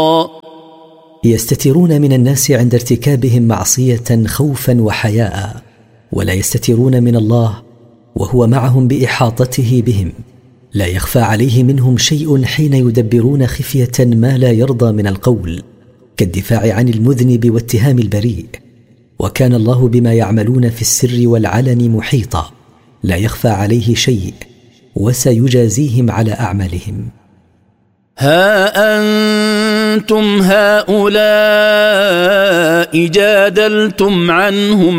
يستترون من الناس عند ارتكابهم معصية خوفا وحياء، ولا يستترون من الله وهو معهم بإحاطته بهم، لا يخفى عليه منهم شيء حين يدبرون خفية ما لا يرضى من القول، كالدفاع عن المذنب واتهام البريء. وكان الله بما يعملون في السر والعلن محيطا، لا يخفى عليه شيء، وسيجازيهم على أعمالهم. ها أنتم هؤلاء جادلتم عنهم